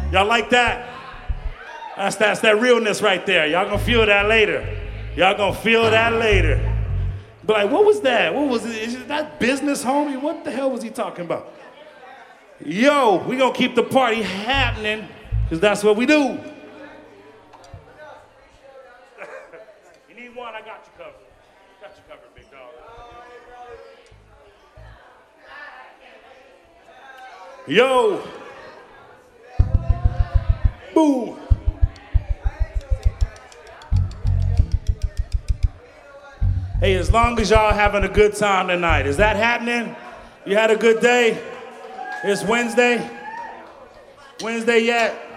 Y'all like that? That's that realness right there. Y'all gonna feel that later. Y'all gonna feel that later. But like, what was that? What was it? Is that business, homie? What the hell was he talking about? Yo, we gonna keep the party happening, because that's what we do. You need one, I got you covered. Got you covered, big dog. Yo. Boo. Hey, as long as y'all having a good time tonight, is that happening? You had a good day? It's Wednesday? Wednesday yet?